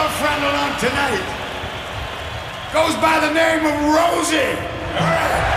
our friend along tonight goes by the name of Rosie. All right.